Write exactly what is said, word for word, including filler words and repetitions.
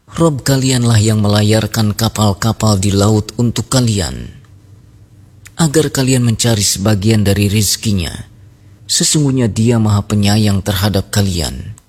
Rob kalianlah yang melayarkan kapal-kapal di laut untuk kalian, agar kalian mencari sebagian dari rizkinya. Sesungguhnya Dia Maha Penyayang terhadap kalian.